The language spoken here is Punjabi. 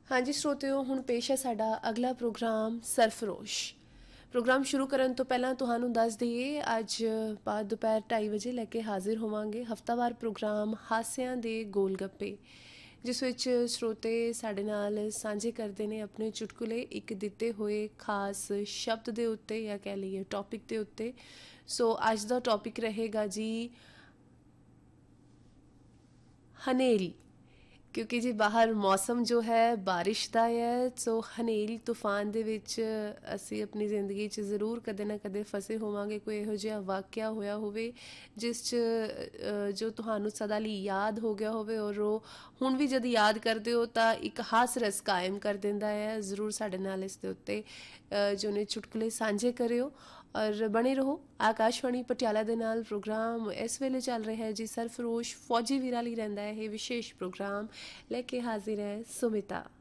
ਹਾਂਜੀ ਸਰੋਤਿਓ, ਹੁਣ ਪੇਸ਼ ਹੈ ਸਾਡਾ ਅਗਲਾ ਪ੍ਰੋਗਰਾਮ ਸਰਫਰੋਸ਼। ਪ੍ਰੋਗਰਾਮ ਸ਼ੁਰੂ ਕਰਨ ਤੋਂ ਪਹਿਲਾਂ ਤੁਹਾਨੂੰ ਦੱਸ ਦਈਏ, ਅੱਜ ਬਾਅਦ ਦੁਪਹਿਰ 2:30 ਵਜੇ ਲੈ ਕੇ ਹਾਜ਼ਰ ਹੋਵਾਂਗੇ ਹਫਤਾਵਾਰ ਪ੍ਰੋਗਰਾਮ ਹਾਸਿਆਂ ਦੇ ਗੋਲ ਗੱਪੇ, ਜਿਸ ਵਿੱਚ ਸਰੋਤੇ ਸਾਡੇ ਨਾਲ ਸਾਂਝੇ ਕਰਦੇ ਨੇ ਆਪਣੇ ਚੁਟਕੁਲੇ ਇੱਕ ਦਿੱਤੇ ਹੋਏ ਖਾਸ ਸ਼ਬਦ ਦੇ ਉੱਤੇ, ਜਾਂ ਕਹਿ ਲਈਏ ਟੌਪਿਕ ਦੇ ਉੱਤੇ। ਸੋ ਅੱਜ ਦਾ ਟੌਪਿਕ ਰਹੇਗਾ ਜੀ ਹਨੇਰੀ। ਕਿਉਂਕਿ ਜੀ ਬਾਹਰ ਮੌਸਮ ਜੋ ਹੈ ਬਾਰਿਸ਼ ਦਾ ਹੈ, ਸੋ ਹਨੇਰੀ ਤੂਫਾਨ ਦੇ ਵਿੱਚ ਅਸੀਂ ਆਪਣੀ ਜ਼ਿੰਦਗੀ 'ਚ ਜ਼ਰੂਰ ਕਦੇ ਨਾ ਕਦੇ ਫਸੇ ਹੋਵਾਂਗੇ। ਕੋਈ ਇਹੋ ਜਿਹਾ ਵਾਕਿਆ ਹੋਇਆ ਹੋਵੇ ਜਿਸ 'ਚ ਜੋ ਤੁਹਾਨੂੰ ਸਦਾ ਲਈ ਯਾਦ ਹੋ ਗਿਆ ਹੋਵੇ, ਔਰ ਉਹ ਹੁਣ ਵੀ ਜਦ ਯਾਦ ਕਰਦੇ ਹੋ ਤਾਂ ਇੱਕ ਹਾਸ ਰਸ ਕਾਇਮ ਕਰ ਦਿੰਦਾ ਹੈ। ਜ਼ਰੂਰ ਸਾਡੇ ਨਾਲ ਇਸ ਦੇ ਉੱਤੇ ਜੋ ਨੇ ਚੁਟਕੁਲੇ ਸਾਂਝੇ ਕਰਿਓ ਔਰ ਬਣੇ ਰਹੋ ਆਕਾਸ਼ਵਾਣੀ ਪਟਿਆਲਾ ਦੇ ਨਾਲ। ਪ੍ਰੋਗਰਾਮ ਇਸ ਵੇਲੇ ਚੱਲ ਰਿਹਾ ਹੈ ਜੀ ਸਰਫਰੋਸ਼, ਫੌਜੀ ਵੀਰਾਂ ਲਈ ਰਹਿੰਦਾ ਹੈ ਇਹ ਵਿਸ਼ੇਸ਼ ਪ੍ਰੋਗਰਾਮ। ਲੈ ਕੇ ਹਾਜ਼ਰ ਹੈ ਸੁਮਿਤਾ।